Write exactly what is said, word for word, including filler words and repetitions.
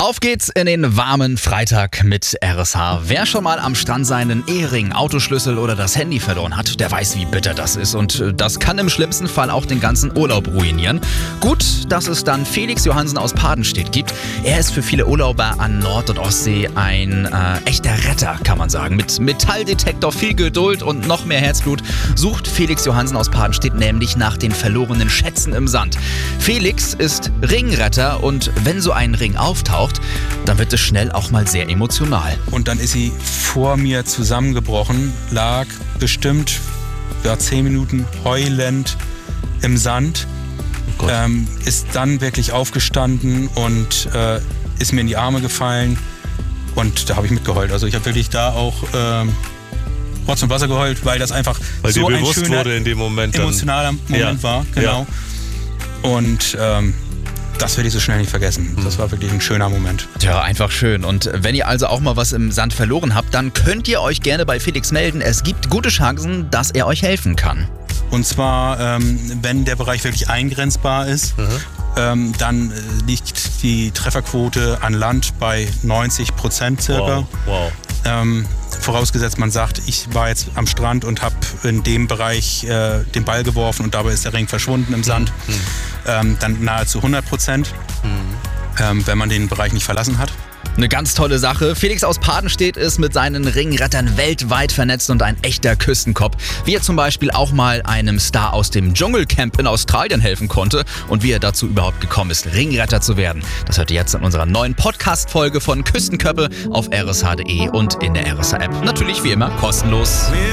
Auf geht's in den warmen Freitag mit R S H. Wer schon mal am Strand seinen Ehering, Autoschlüssel oder das Handy verloren hat, der weiß, wie bitter das ist. Und das kann im schlimmsten Fall auch den ganzen Urlaub ruinieren. Gut, dass es dann Felix Johansen aus Padenstedt gibt. Er ist für viele Urlauber an Nord- und Ostsee ein äh, echter Retter, kann man sagen. Mit Metalldetektor, viel Geduld und noch mehr Herzblut sucht Felix Johansen aus Padenstedt nämlich nach den verlorenen Schätzen im Sand. Felix ist Ringretter und wenn so ein Ring auftaucht, dann wird es schnell auch mal sehr emotional. Und dann ist sie vor mir zusammengebrochen, lag bestimmt ja, zehn Minuten heulend im Sand, Oh ähm, ist dann wirklich aufgestanden und äh, ist mir in die Arme gefallen und da habe ich mitgeheult. Also ich habe wirklich da auch ähm, Rotz und Wasser geheult, weil das einfach weil so dir ein bewusst schöner, wurde in dem Moment dann, emotionaler Moment ja, war. Genau. Ja. Und ähm, das werde ich so schnell nicht vergessen. Das war wirklich ein schöner Moment. Tja, einfach schön. Und wenn ihr also auch mal was im Sand verloren habt, dann könnt ihr euch gerne bei Felix melden. Es gibt gute Chancen, dass er euch helfen kann. Und zwar, ähm, wenn der Bereich wirklich eingrenzbar ist, mhm. ähm, dann äh, liegt die Trefferquote an Land bei neunzig Prozent circa. Wow, wow. Ähm, vorausgesetzt, man sagt, ich war jetzt am Strand und habe in dem Bereich äh, den Ball geworfen und dabei ist der Ring verschwunden im Sand. Mhm. Ähm, dann nahezu hundert Prozent, mhm. ähm, wenn man den Bereich nicht verlassen hat. Eine ganz tolle Sache. Felix aus Padenstedt ist mit seinen Ringrettern weltweit vernetzt und ein echter Küstenkopf. Wie er zum Beispiel auch mal einem Star aus dem Dschungelcamp in Australien helfen konnte und wie er dazu überhaupt gekommen ist, Ringretter zu werden. Das hört ihr jetzt in unserer neuen Podcast-Folge von Küstenköppe auf r s h punkt d e und in der R S H-App. Natürlich wie immer kostenlos.